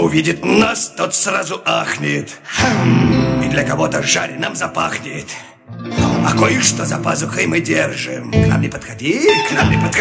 увидит нас, тот сразу ахнет. И для кого-то жареным запахнет. А кое-что за пазухой мы держим. К нам не подходи, к нам не подходи.